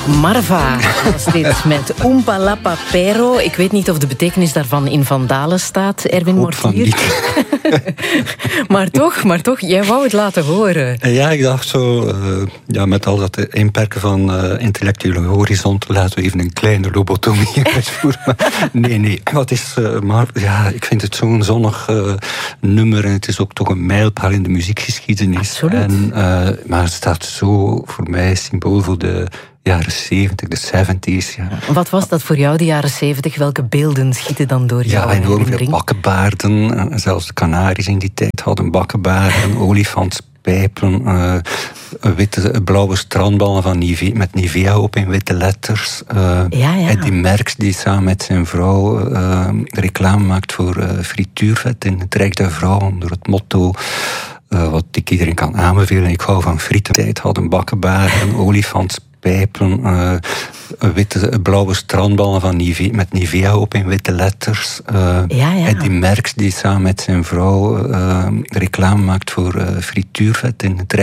Marva was dit met Oompa Lappa Pero. Ik weet niet of de betekenis daarvan in Vandalen staat, Erwin Mortier. maar toch, jij wou het laten horen. Ja, ik dacht zo, met al dat inperken van intellectuele horizon, laten we even een kleine lobotomie uitvoeren. Nee, wat is, maar ja, ik vind het zo'n zonnig nummer en het is ook toch een mijlpaal in de muziekgeschiedenis. Absoluut. Maar het staat zo voor mij symbool voor de jaren 70, de 70's. Ja. Wat was dat voor jou, de jaren 70? Welke beelden schieten dan door jou? Ja, enorm veel bakkenbaarden. Zelfs de Canaries in die tijd hadden bakkenbaarden, olifantspijpen, blauwe strandballen met Nivea op in witte letters. Eddie Merckx, die samen met zijn vrouw reclame maakt voor frituurvet in het Rijk der Vrouw, onder het motto... wat ik iedereen kan aanbevelen. Ik hou van frieten. Tijd hadden bakkenbaarden, olifantspijpen, blauwe strandballen met Nivea op in witte letters. Eddie Merckx, die samen met zijn vrouw reclame maakt voor frituurvet in het